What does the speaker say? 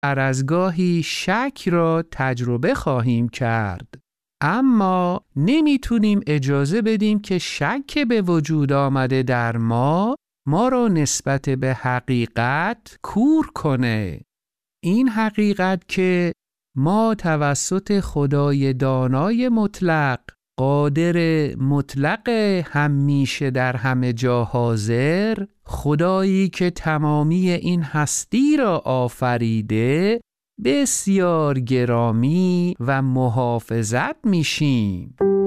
هر از گاهی شک را تجربه خواهیم کرد. اما نمیتونیم اجازه بدیم که شک به وجود آمده در ما را نسبت به حقیقت کور کنه. این حقیقت که ما توسط خدای دانای مطلق، قادر مطلق همیشه در همه جا حاضر، خدایی که تمامی این هستی را آفریده، بسیار گرامی و محافظت میشیم.